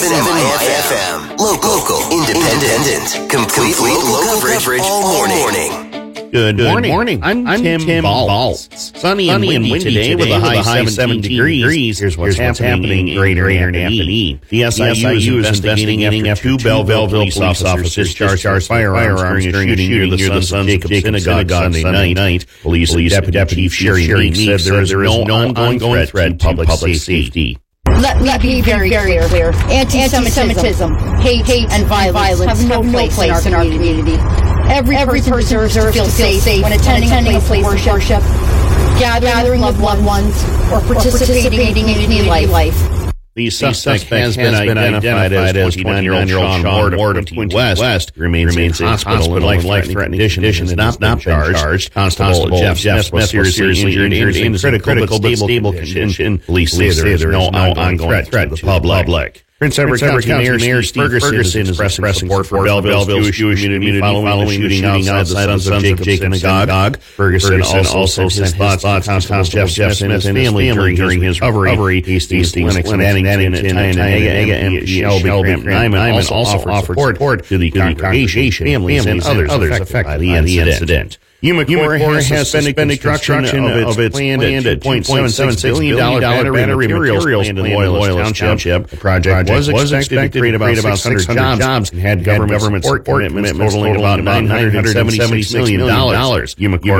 FM. Local, independent, complete local coverage all morning. Good morning. I'm Tim Baltz. Sunny and windy today with a high 17 degrees. Here's what's happening in Greater Napanee. The SIU is investigating after two Belleville police officers discharged firearms during a shooting near the Sons of Jacob Synagogue Sunday night. Police Deputy Chief Sherry Meek said there is no ongoing threat to public safety. Let me be very clear. Anti-Semitism, hate, and violence have no place in our community. Every person deserves to feel safe when attending a place of worship, gathering with loved ones, or participating in community life. The suspect has been identified as 29-year-old Sean Ward of Quinte West. Remains in hospital in life-threatening condition is not charged. Constable Jeff Smith seriously injured in critical but stable condition. Police say there is no ongoing threat to the public. Prince Edward County Mayor Steve Ferguson is expressing support for Belleville's Jewish community following the shooting outside the Sons of Jacob Synagogue. Ferguson also sent his thoughts to Constable Jeff Smith and his family during his recovery. Hastings Clinic, Mannington, Tyonega, and Shelby Nyman also offered support to the congregation, families, and others affected by the incident. Umacore has suspended construction of its planned $2.76 billion battery materials plant in Loyalist Township. The project was expected to create about 600 jobs and had government support commitments totaling about $976 million. Umacore